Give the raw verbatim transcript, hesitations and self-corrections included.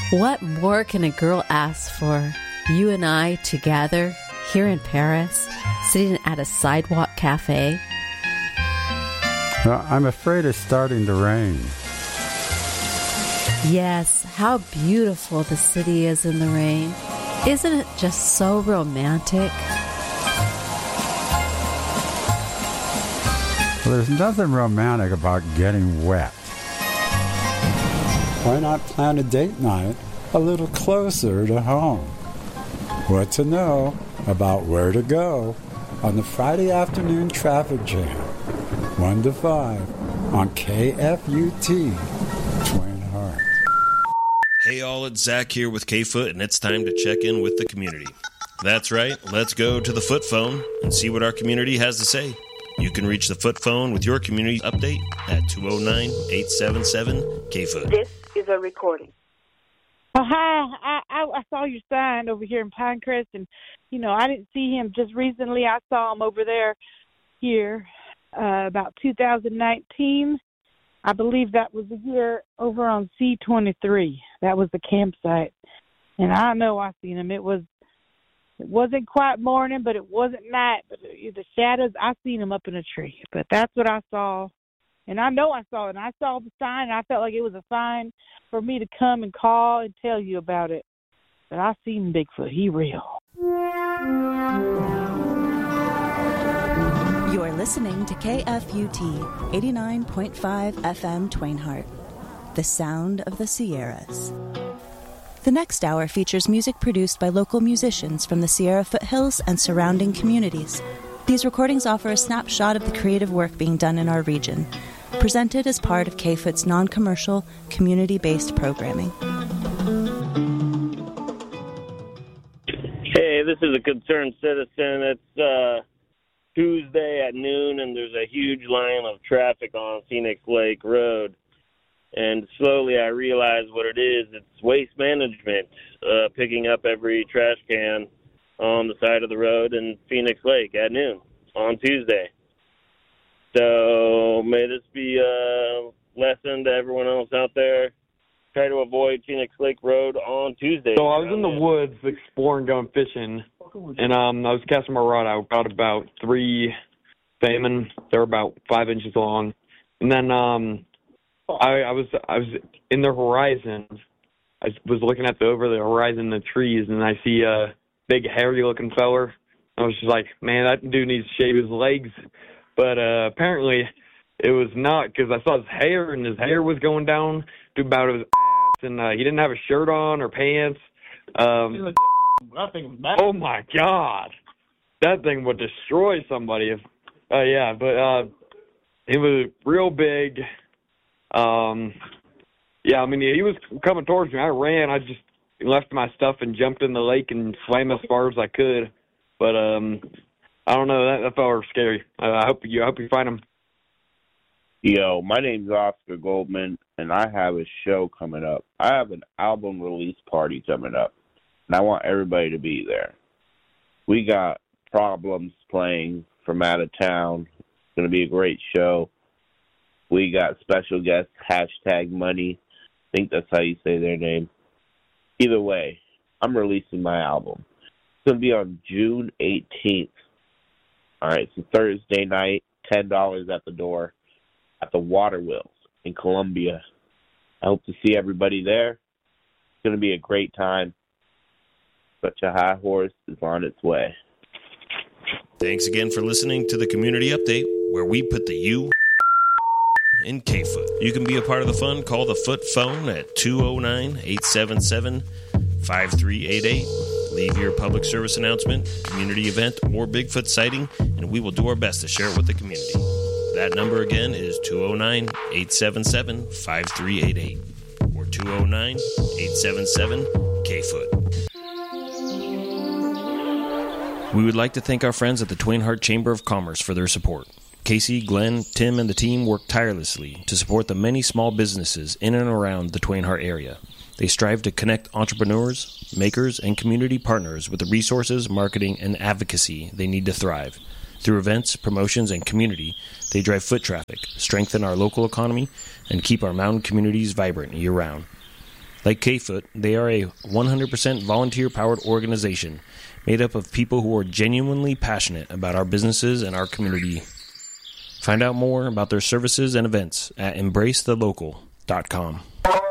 What more can a girl ask for? You and I together here in Paris, sitting at a sidewalk cafe. Well, I'm afraid it's starting to rain. Yes, how beautiful the city is in the rain. Isn't it just so romantic? Well, there's nothing romantic about getting wet. Why not plan a date night a little closer to home? What to know about where to go on the Friday afternoon traffic jam, one to five on K F U T, Twain Harte. Hey all, it's Zach here with K-Foot, and it's time to check in with the community. That's right, let's go to the Foot Phone and see what our community has to say. You can reach the Foot Phone with your community update at two oh nine, eight seven seven, K F O O T. This is a recording. Oh, hi. I, I, I saw your sign over here in Pinecrest, and, you know, I didn't see him just recently. I saw him over there here uh, about two thousand nineteen. I believe that was the year over on C twenty-three. That was the campsite. And I know I seen him. It was, it wasn't quite morning, but it wasn't night. But the shadows, I seen him up in a tree. But that's what I saw. And I know I saw it. And I saw the sign, and I felt like it was a sign for me to come and call and tell you about it. But I seen Bigfoot. He real. You're listening to K F U T eighty-nine point five F M Twain Harte, the sound of the Sierras. The next hour features music produced by local musicians from the Sierra foothills and surrounding communities. These recordings offer a snapshot of the creative work being done in our region, presented as part of K-Foot's non-commercial, community-based programming. Hey, this is a concerned citizen. It's uh, Tuesday at noon, and there's a huge line of traffic on Phoenix Lake Road. And slowly I realize what it is. It's waste management, uh, picking up every trash can on the side of the road in Phoenix Lake at noon on Tuesday. So may this be a lesson to everyone else out there. Try to avoid Phoenix Lake Road on Tuesday. So I was in the woods exploring, going fishing, and um, I was casting my rod. I got about three salmon. They were about five inches long. And then um, I, I was I was in the horizon. I was looking at the over the horizon, the trees, and I see a big, hairy-looking feller. I was just like, man, that dude needs to shave his legs. But uh, apparently it was not, because I saw his hair, and his hair was going down to about his ass, and uh, he didn't have a shirt on or pants. Um, oh, my God. That thing would destroy somebody. If, uh, yeah, but uh, it was real big. Um, yeah, I mean, he was coming towards me. I ran. I just left my stuff and jumped in the lake and swam as far as I could. But um, I don't know. That, that felt was scary. Uh, I hope you. I hope you find him. Yo, my name's Oscar Goldman, and I have a show coming up. I have an album release party coming up, and I want everybody to be there. We got Problems playing from out of town. It's going to be a great show. We got special guests, hashtag Money. I think that's how you say their name. Either way, I'm releasing my album. It's going to be on June eighteenth. All right, so Thursday night, ten dollars at the door at the Water Wheels in Columbia. I hope to see everybody there. It's going to be a great time. Such a high horse is on its way. Thanks again for listening to the Community Update, where we put the U in K-Foot. You can be a part of the fun. Call the Foot Phone at two oh nine, eight seven seven, five three eight eight. Leave your public service announcement, community event, or Bigfoot sighting, and we will do our best to share it with the community. That number again is two oh nine, eight seven seven, five three eight eight or two oh nine, eight seven seven, K F O O T. We would like to thank our friends at the Twain Harte Chamber of Commerce for their support. Casey, Glenn, Tim, and the team work tirelessly to support the many small businesses in and around the Twain Harte area. They strive to connect entrepreneurs, makers, and community partners with the resources, marketing, and advocacy they need to thrive. Through events, promotions, and community, they drive foot traffic, strengthen our local economy, and keep our mountain communities vibrant year-round. Like K-Foot, they are a one hundred percent volunteer-powered organization made up of people who are genuinely passionate about our businesses and our community. Find out more about their services and events at embrace the local dot com.